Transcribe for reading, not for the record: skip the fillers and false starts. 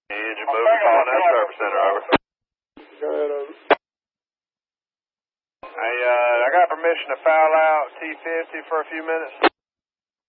Engine moving, calling that service center, over. Go ahead, over. Hey, I got permission to foul out T-50 for a few minutes.